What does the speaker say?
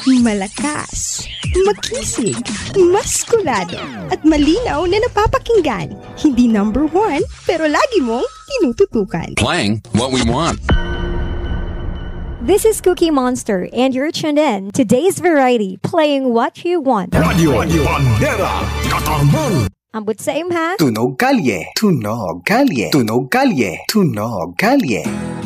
Malakas, makisig, maskulado, at malinaw na napapakinggan. Hindi number one, pero lagi mong tinututukan. Playing what we want. This is Cookie Monster, and you're tuned in to Today's Variety, playing what you want. Radio Bandera, Katarman. Ambot sa imha. Tunog kalye, tunog kalye, tunog kalye, tunog kalye.